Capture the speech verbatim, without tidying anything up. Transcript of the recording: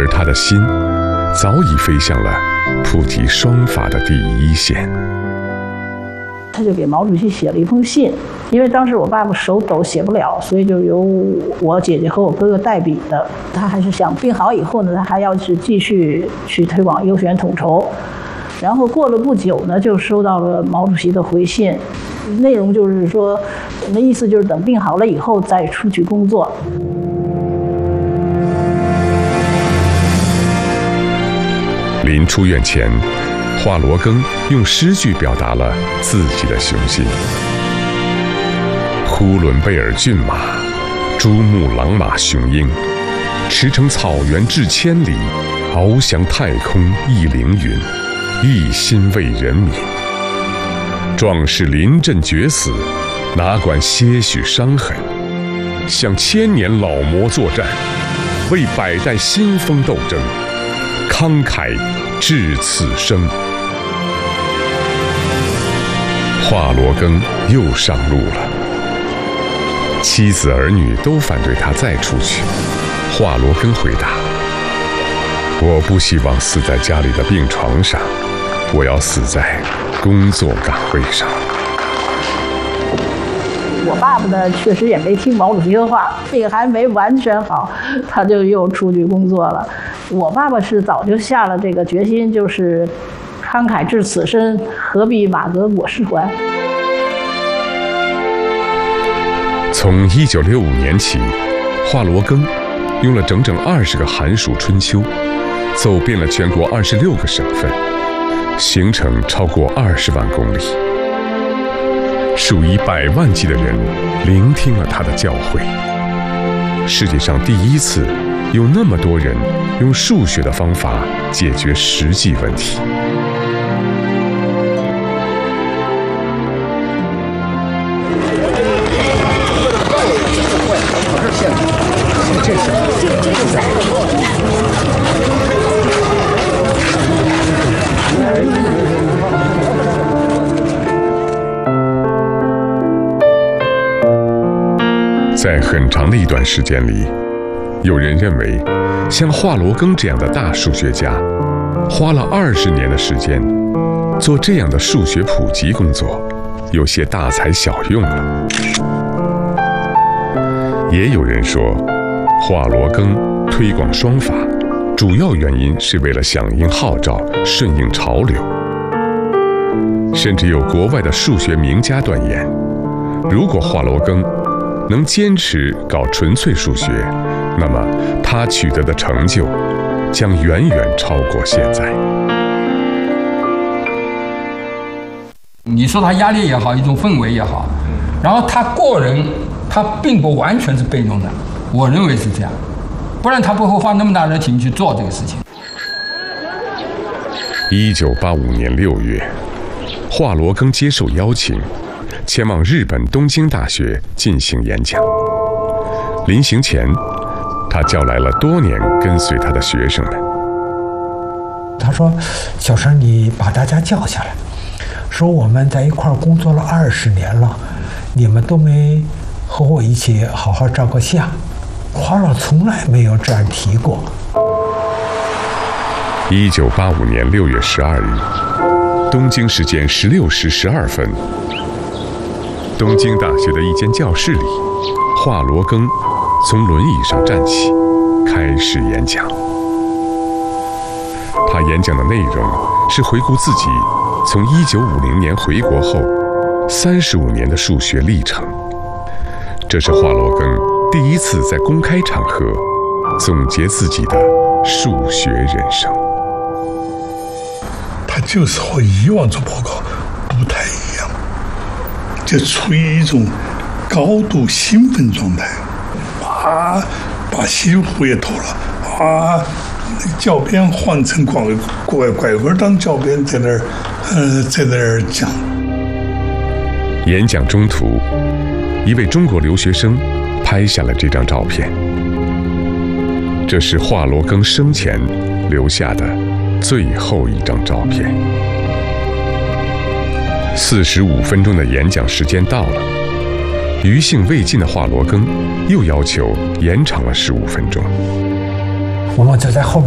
他的心早已飞向了普及双法的第一线。 他就给毛主席写了一封信，因为当时我爸爸手抖写不了，所以就由我姐姐和我哥哥代笔的。他还是想病好以后呢，他还要去继续去推广优选统筹。然后过了不久呢，就收到了毛主席的回信，内容就是说，那意思就是等病好了以后再出去工作。 临出院前，华罗庚用诗句表达了自己的雄心：呼伦贝尔骏马，珠穆朗玛雄鹰，驰骋草原至千里，翱翔太空亦凌云，一心为人民。壮士临阵决死，哪管些许伤痕，向千年老魔作战，为百代新风斗争，慷慨至此生。华罗庚又上路了，妻子儿女都反对他再出去。华罗庚回答：我不希望死在家里的病床上，我要死在工作岗位上。 我爸爸呢，确实也没听毛主席的话，病还没完全好，他就又出去工作了。我爸爸是早就下了这个决心，就是慷慨至此身，何必马革裹尸还。 从一九六五年起，华罗庚用了整整二十个寒暑春秋，走遍了全国二十六个省份，行程超过二十万公里。数以百万计的人聆听了他的教诲。世界上第一次有那么多人用数学的方法解决实际问题。在很长的一段时间里，有人认为，像华罗庚这样的大数学家，花了二十年的时间做这样的数学普及工作，有些大材小用了。也有人说，华罗庚推广双法，主要原因是为了响应号召，顺应潮流。甚至有国外的数学名家断言，如果华罗庚能坚持搞纯粹数学，那么他取得的成就将远远超过现在。 你说他压力也好，一种氛围也好，然后他个人他并不完全是被动的，我认为是这样，不然他不会花那么大热情去做这个事情。 一九八五年六月，华罗庚接受邀请，前往日本东京大学进行演讲。临行前，他叫来了多年跟随他的学生们。 他说：“小生，你把大家叫下来，说我们在一块儿工作了二十年了，你们都没和我一起好好照个相。华老从来没有这样提过。” 一九八五年六月十二日，东京时间十六时十二分，东京大学的一间教室里，华罗庚从轮椅上站起，开始演讲。他演讲的内容是回顾自己从一九五零年回国后三十五年的数学历程。这是华罗庚第一次在公开场合总结自己的数学人生。 他就是和以往做报告不太一样，就处于一种高度兴奋状态，啊，把西湖也投了，啊，教鞭换成拐拐拐棍当教鞭，在那儿，呃，在那儿讲。 演讲中途，一位中国留学生拍下了这张照片，这是华罗庚生前留下的最后一张照片。四十五分钟的演讲时间到了，余兴未尽的华罗庚又要求延长了十五分钟。 我们就在后面